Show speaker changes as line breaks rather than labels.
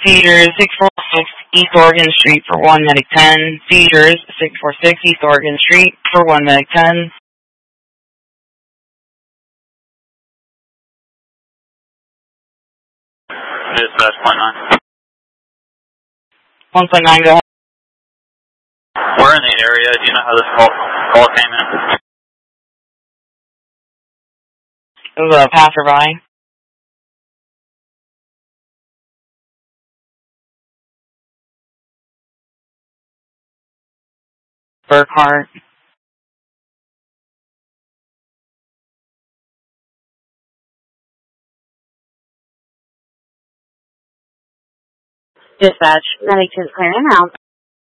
Cedars 646 East Oregon Street for 1 Medic 10. Cedars 646 East Oregon Street for 1 Medic 10.
Dispatch 1.9.
1.9, go ahead.
We're in the area. Do you know how this call came in?
It was a passerby. Burkhart.
Dispatch, Medic 10 clearing out.